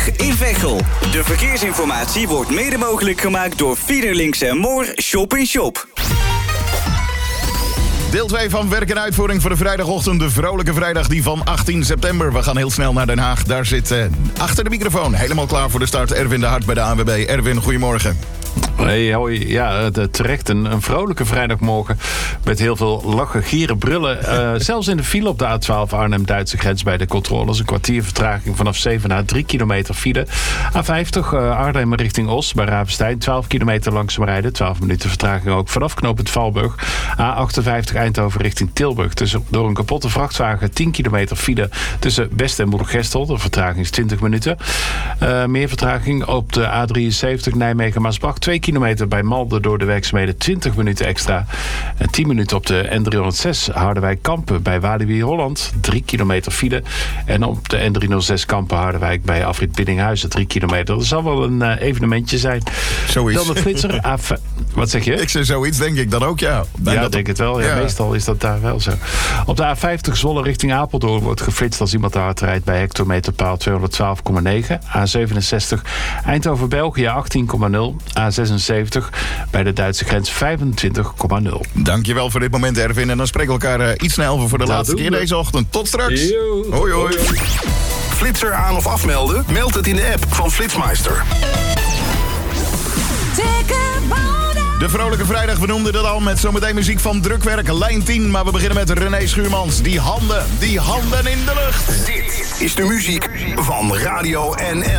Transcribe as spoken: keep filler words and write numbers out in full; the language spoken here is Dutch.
in Veghel. De verkeersinformatie wordt mede mogelijk gemaakt door Fiederlinks en Moor Shop in Shop. Deel twee van Werk en Uitvoering voor de vrijdagochtend. De vrolijke vrijdag die van achttien september. We gaan heel snel naar Den Haag. Daar zit uh, achter de microfoon helemaal klaar voor de start Erwin de Hart bij de A N W B. Erwin, goedemorgen. Hey, hoi. Ja, terecht een, een vrolijke vrijdagmorgen met heel veel lachen, gieren, brullen. Uh, zelfs in de file op de A twaalf Arnhem-Duitse grens bij de controles. Een kwartier vertraging vanaf zeven naar drie kilometer file. A vijftig uh, Arnhem richting Os bij Ravenstein. twaalf kilometer langzaam rijden. twaalf minuten vertraging ook vanaf knooppunt Valburg. A achtenvijftig Eindhoven richting Tilburg. Tussen, door een kapotte vrachtwagen tien kilometer file tussen Best en Moergestel. De vertraging is twintig minuten. Uh, meer vertraging op de A drieënzeventig Nijmegen-Maasbach. twee kilometer bij Malden door de werkzaamheden, twintig minuten extra. En tien minuten op de N driehonderdzes Harderwijk-Kampen bij Walibi Holland. drie kilometer file. En op de N driehonderdzes Kampen-Harderwijk bij afrit Biddinghuizen, drie kilometer. Dat zal wel een uh, evenementje zijn. Zoiets. Dan de flitser. A, wat zeg je? Ik zeg zoiets, denk ik dan ook, ja. Ben ja, dat... denk het wel. Ja, ja. Meestal is dat daar wel zo. Op de A vijftig Zwolle richting Apeldoorn wordt geflitst als iemand te hard rijdt bij hectometerpaal tweehonderdtwaalf komma negen. A zevenenzestig Eindhoven-België achttien komma nul. A zesenzeventig bij de Duitse grens vijfentwintig komma nul. Dankjewel voor dit moment, Erwin. En dan spreken we elkaar uh, iets snel voor de Dat laatste keer we. deze ochtend. Tot straks. Yo. Hoi, hoi. Flitser aan of afmelden? Meld het in de app van Flitsmeister. De vrolijke vrijdag, we noemden dat al met zometeen muziek van Drukwerk, lijn tien. Maar we beginnen met René Schuurmans. Die handen, die handen in de lucht. Dit is de muziek van Radio N L.